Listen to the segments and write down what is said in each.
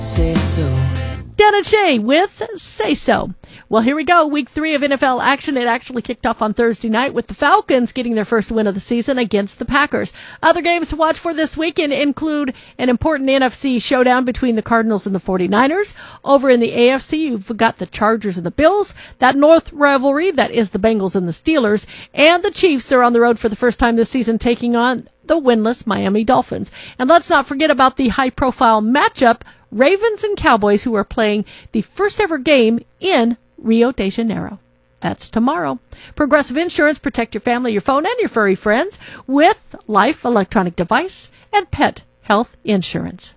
Say so. Dan and Shay with Say So. Well, here we go. Week 3 of NFL action. It actually kicked off on Thursday night with the Falcons getting their first win of the season against the Packers. Other games to watch for this weekend include an important NFC showdown between the Cardinals and the 49ers. Over in the AFC, you've got the Chargers and the Bills. That North rivalry, that is the Bengals and the Steelers. And the Chiefs are on the road for the first time this season, taking on the winless Miami Dolphins. And let's not forget about the high-profile matchup, Ravens and Cowboys, who are playing the first ever game in Rio de Janeiro. That's tomorrow. Progressive Insurance, protect your family, your phone, and your furry friends with life, electronic device, and pet health insurance.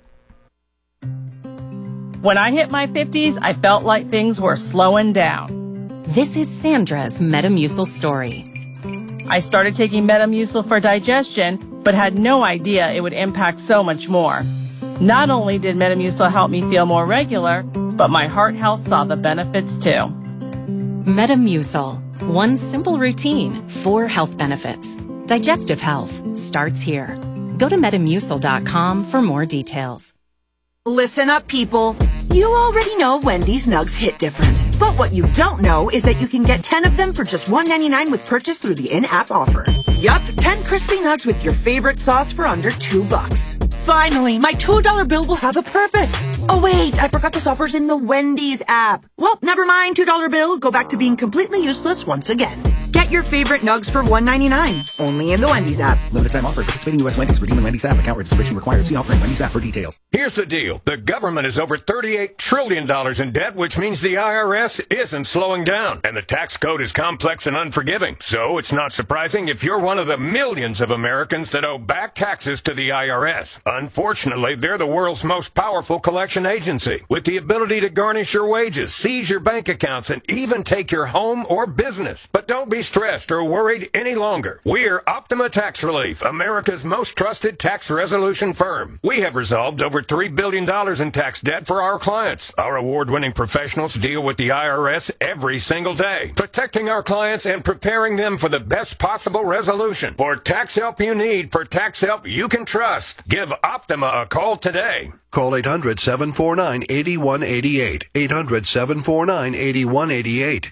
When I hit my 50s, I felt like things were slowing down. This is Sandra's Metamucil story. I started taking Metamucil for digestion, but had no idea it would impact so much more. Not only did Metamucil help me feel more regular, but my heart health saw the benefits too. Metamucil. One simple routine, 4 health benefits. Digestive health starts here. Go to Metamucil.com for more details. Listen up, people. You already know Wendy's nugs hit different. But what you don't know is that you can get 10 of them for just $1.99 with purchase through the in-app offer. Yup, 10 crispy nugs with your favorite sauce for under $2. Finally, my $2 bill will have a purpose. Oh wait, I forgot this offer's in the Wendy's app. Well, never mind, $2 bill. Go back to being completely useless once again. Get your favorite nugs for $1.99. Only in the Wendy's app. Limited time offer. Participating U.S. Wendy's. Redeem in Wendy's app. Account registration required. See offer in Wendy's app for details. Here's the deal. The government is over $38 trillion in debt, which means the IRS isn't slowing down. And the tax code is complex and unforgiving. So it's not surprising if you're one of the millions of Americans that owe back taxes to the IRS. Unfortunately, they're the world's most powerful collection agency, with the ability to garnish your wages, seize your bank accounts, and even take your home or business. But don't be stressed or worried any longer. We're Optima Tax Relief, America's most trusted tax resolution firm. We have resolved over $3 billion in tax debt for our clients. Our award-winning professionals deal with the IRS every single day, protecting our clients and preparing them for the best possible resolution. For tax help you need, for tax help you can trust, give Optima a call today. Call 800-749-8188. 800-749-8188.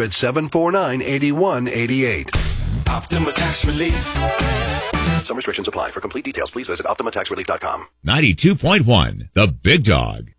800-749-8188. Optima Tax Relief. Some restrictions apply. For complete details, please visit OptimaTaxRelief.com. 92.1, The Big Dog.